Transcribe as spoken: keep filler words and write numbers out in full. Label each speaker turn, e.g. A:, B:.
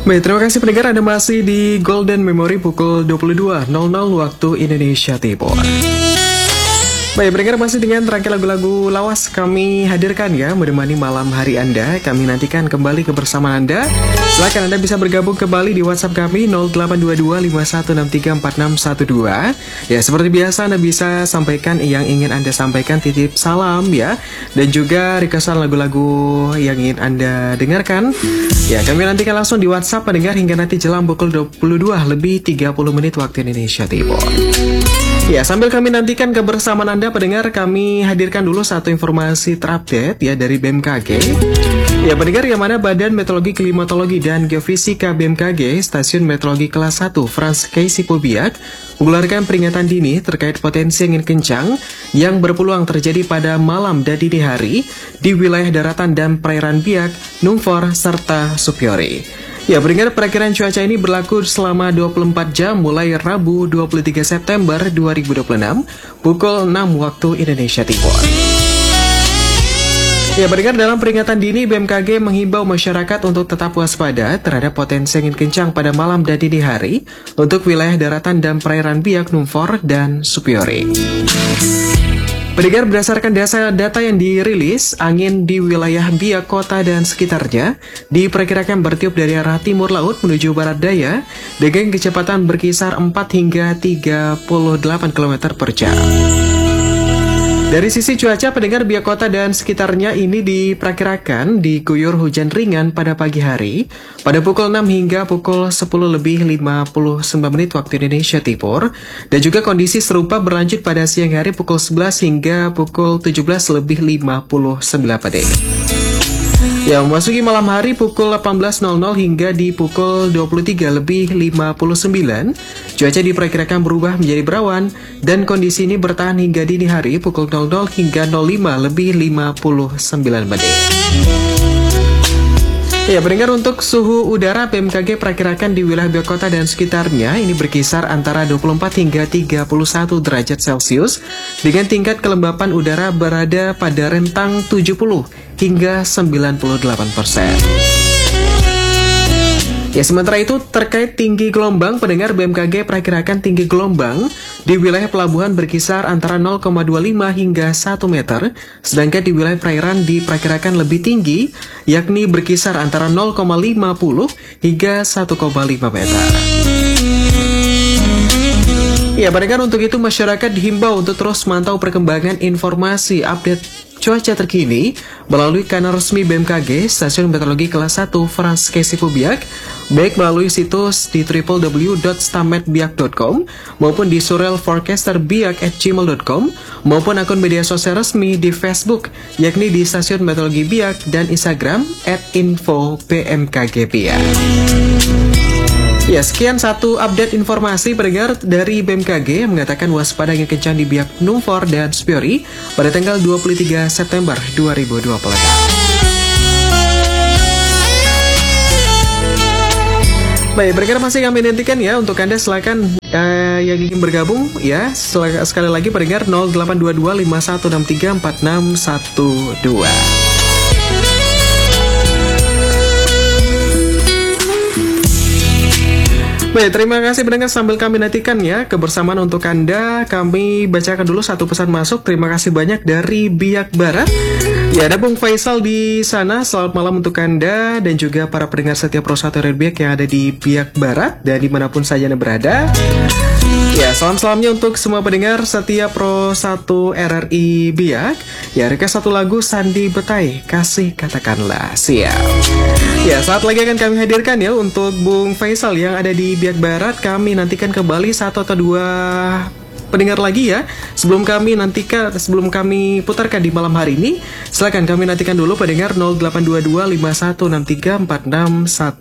A: Baik, terima kasih pendengar, Anda masih di Golden Memory pukul dua puluh dua nol nol waktu Indonesia Timur. Baik, pendengar, masih dengan rangkaian lagu-lagu lawas kami hadirkan ya, menemani malam hari Anda. Kami nantikan kembali kebersamaan Anda. Silakan Anda bisa bergabung kembali di WhatsApp kami nol delapan dua dua lima satu enam tiga empat enam satu dua. Ya, seperti biasa Anda bisa sampaikan yang ingin Anda sampaikan, titip salam ya, dan juga requestan lagu-lagu yang ingin Anda dengarkan. Ya, kami nantikan langsung di WhatsApp pendengar hingga nanti jelang pukul dua puluh dua lebih tiga puluh menit waktu Indonesia Timur. Ya, sambil kami nantikan kebersamaan Anda pendengar, kami hadirkan dulu satu informasi terupdate ya dari B M K G. Ya pendengar, yang mana Badan Meteorologi, Klimatologi dan Geofisika B M K G Stasiun Meteorologi Kelas satu Frans Keisi Pobiak mengeluarkan peringatan dini terkait potensi angin kencang yang berpeluang terjadi pada malam dan dini hari di wilayah daratan dan perairan Biak, Numfor, serta Supiori. Ya, pendengar, perakiraan cuaca ini berlaku selama dua puluh empat jam mulai Rabu dua puluh tiga September dua ribu dua puluh enam pukul enam waktu Indonesia Timur. Ya, pendengar, dalam peringatan dini B M K G menghimbau masyarakat untuk tetap waspada terhadap potensi angin kencang pada malam dan dini hari untuk wilayah daratan dan perairan Biak, Numfor, dan Supiori. Pendengar, berdasarkan data, data yang dirilis, angin di wilayah Biak, kota dan sekitarnya diperkirakan bertiup dari arah timur laut menuju barat daya dengan kecepatan berkisar empat hingga tiga puluh delapan kilometer per jam. Dari sisi cuaca, pendengar, Biak kota dan sekitarnya ini diperkirakan diguyur hujan ringan pada pagi hari pada pukul enam hingga pukul sepuluh lebih lima puluh sembilan menit waktu Indonesia Timur, dan juga kondisi serupa berlanjut pada siang hari pukul sebelas hingga pukul tujuh belas lebih lima puluh sembilan menit. Ya, memasuki malam hari pukul delapan belas nol nol hingga di pukul dua puluh tiga lebih lima puluh sembilan, cuaca diperkirakan berubah menjadi berawan dan kondisi ini bertahan hingga dini hari pukul nol nol hingga nol lima lebih lima puluh sembilan menit. Ya, pendengar, untuk suhu udara B M K G perkirakan di wilayah Biak kota dan sekitarnya ini berkisar antara dua puluh empat hingga tiga puluh satu derajat Celcius dengan tingkat kelembapan udara berada pada rentang tujuh puluh hingga sembilan puluh delapan persen. Ya, sementara itu terkait tinggi gelombang, pendengar, B M K G perkirakan tinggi gelombang di wilayah pelabuhan berkisar antara nol koma dua lima hingga satu meter, sedangkan di wilayah perairan diperkirakan lebih tinggi, yakni berkisar antara nol koma lima puluh hingga satu koma lima meter. Ya, pendengar, untuk itu masyarakat dihimbau untuk terus memantau perkembangan informasi update cuaca terkini melalui kanal resmi B M K G Stasiun Meteorologi Kelas satu Frans Keisi Pobiak, baik melalui situs di w w w dot stametbiak dot com maupun di surrealforecasterbiak at gmail dot com maupun akun media sosial resmi di Facebook yakni di Stasiun Meteorologi Biak dan Instagram at info b m k g biak. Ya, sekian satu update informasi pendengar dari B M K G yang mengatakan waspada angin kencang di Biak, Numfor, dan Supiori pada tanggal dua puluh tiga September dua ribu dua puluh enam. Baik, pendengar, masih kami nantikan ya untuk Anda, silakan uh, yang ingin bergabung ya, sekali lagi pendengar nol delapan dua dua lima satu enam tiga empat enam satu dua. Baik, terima kasih pendengar, sambil kami nantikan ya kebersamaan untuk Anda, kami bacakan dulu satu pesan masuk. Terima kasih banyak dari Biak Barat. Ya, ada Bung Faisal di sana. Selamat malam untuk Anda dan juga para pendengar setiap Pro satu R R Biak yang ada di Biak Barat dan dimanapun saja Anda berada. Ya, salam-salamnya untuk semua pendengar setiap Pro satu R R I Biak. Ya, request satu lagu Sandi Betai, Kasih Katakanlah. Siap. Ya, saat lagi akan kami hadirkan ya untuk Bung Faisal yang ada di Biak Barat. Kami nantikan kembali satu atau dua pendengar lagi ya. Sebelum kami nantikan, sebelum kami putarkan di malam hari ini, silakan kami nantikan dulu pendengar nol delapan dua dua lima satu enam tiga empat enam satu